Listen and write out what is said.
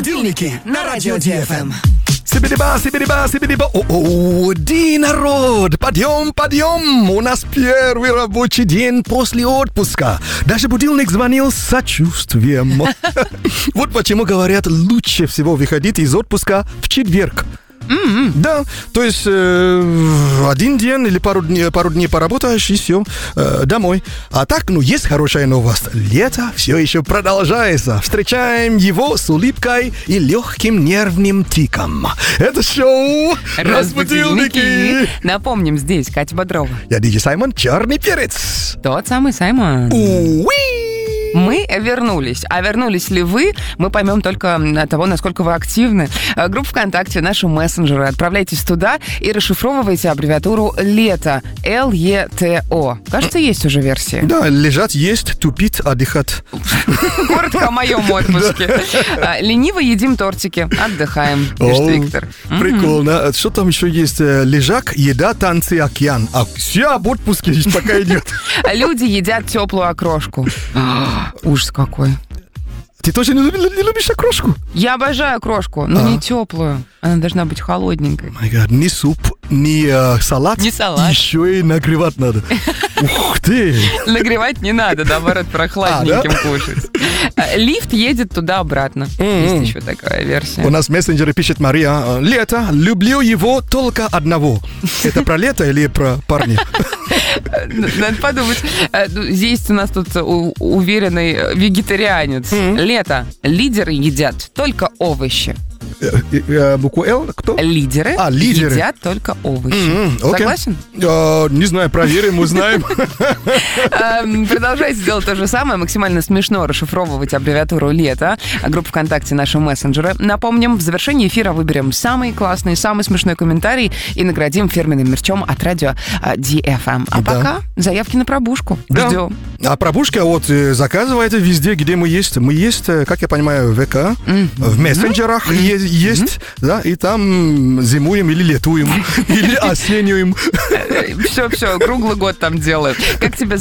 Будильники на радио ДФМ. Сибириба. Ди, народ, подъем. У нас первый рабочий день после отпуска. Даже будильник звонил с сочувствием. Вот почему говорят, лучше всего выходить из отпуска в четверг. Да, то есть один день или пару дней поработаешь и все, домой. А так, есть хорошая новость. Лето все еще продолжается. Встречаем его с улыбкой и легким нервным тиком. Это шоу «Разбудильники». Напомним, здесь Катя Бодрова. Я диджей Саймон, черный перец. Тот самый Саймон. Мы вернулись. А вернулись ли вы, мы поймем только от того, насколько вы активны. Группа ВКонтакте, наши мессенджеры. Отправляйтесь туда и расшифровывайте аббревиатуру «Лето». L-E-T-O. Кажется, есть уже версия. Да, лежать, есть, тупить, отдыхать. Коротко о моем отпуске. Лениво едим тортики, отдыхаем, пишет Виктор. Прикольно. Что там еще есть? Лежак, еда, танцы, океан. А все об отпуске пока идет. Люди едят теплую окрошку. Ужас какой. Ты тоже не любишь окрошку? Я обожаю окрошку, но не теплую. Она должна быть холодненькой. Ни суп, ни салат. Не салат. Еще и нагревать надо. Ух ты! Нагревать не надо, наоборот, прохладненьким кушать. Лифт едет туда-обратно. Есть еще такая версия. У нас в мессенджере пишет Мария. Лето, люблю его только одного. Это про лето или про парня? Надо подумать. Здесь у нас тут уверенный вегетарианец. Лето. Лидеры едят только овощи. Букву «Л» кто? Лидеры едят только овощи. Согласен? Не знаю, проверим, узнаем. Продолжайте делать то же самое. Максимально смешно расшифровывать аббревиатуру «Лето». Группа ВКонтакте, наши мессенджеры. Напомним, в завершении эфира выберем самый классный, самый смешной комментарий и наградим фирменным мерчом от радио DFM. А пока заявки на пробужку. Ждем. А пробужка заказывайте везде, где мы есть. Мы есть, как я понимаю, в ВК, в мессенджерах есть, да, и там зимуем или летуем, или осеннюем. Все, круглый год там делают. Как тебя